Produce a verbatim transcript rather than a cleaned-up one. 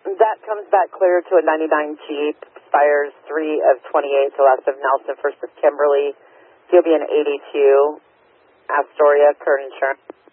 That comes back clear to a ninety-nine Jeep, expires three of twenty-eight, the last of Nelson, first of Kimberly. He'll be an eighty-two Astoria, current insurance.